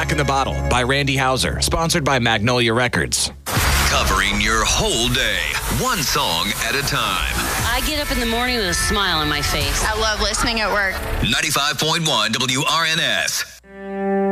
Back in the Bottle by Randy Houser, sponsored by Magnolia Records. Covering your whole day, one song at a time. I get up in the morning with a smile on my face. I love listening at work. 95.1 WRNS.